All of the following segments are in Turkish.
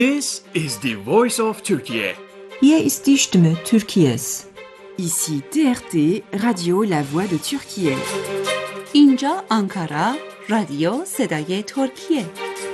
This is the voice of Turkey. Hier ist die Stimme Türkiye's. Ici TRT, Radio La Voix de Türkiye. اینجا آنکارا، رادیو صدای ترکیه.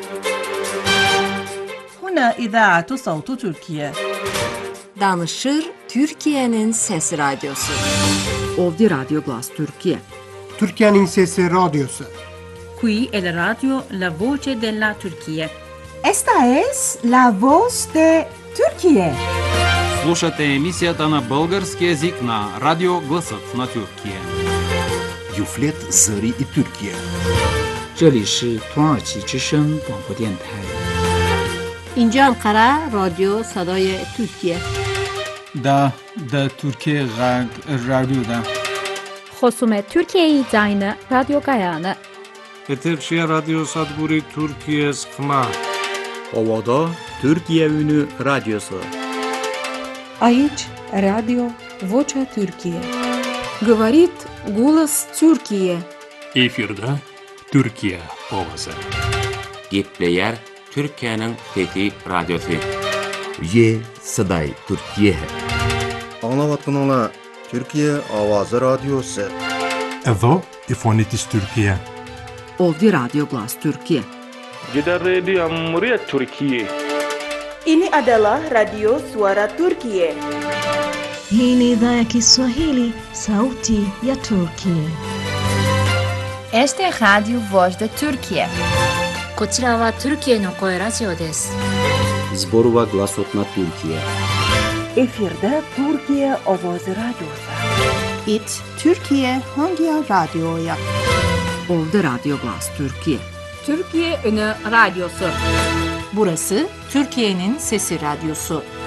هنا إذاعة صوت تركيا. Danışır Türkiye'nin Sesi Radyosu. Ovdje Radio Glas Türkiye. Türkiye'nin Sesi Radyosu. Qui è la radio La Voce della Turchia. Esta es la voz de Turquía. Слушате емисията на български език на Радио Гласът на Türkiye. Юфлет Зари и Türkiye. 这里是土耳其之声广播电台。 اینجا انقره رادیو صدای ترکیه. دا ترکیه رادیو دا. خصوم ترکیه زاین رادیو گایانه. Eterşehir Radyo Sadburi Türkiye Skma. Ovada Türkiye Ünü Radyosu. Aici Radio Vocea Türkiye. Говорит голос Türkiye. Efirde Türkiye ovası. Gepleyer Türkiye'nin Fethi Radyosu. Ye Saday Türkiye. Anlavatkanala Türkiye Avazı Radyosu. Evo İfonitis Türkiye. Ovdje Radio Glas Türkiye. Gidan Radio Muryat Türkiye. Ini adalah Radio Suara Turkiye. Hii ni idhaa ya Kiswahili, Sauti ya Turkiye. Este é Radio Voz de Turkiye. こちらはトルキエの声ラジオです。 Zborova Glasot na Türkiye. Efirde Türkiye Ovoz Radyosu. It Türkiye hangi radyoya? Ovdje Radio Glas Türkiye. Türkiye Ünü Radyosu. Burası Türkiye'nin Sesi Radyosu.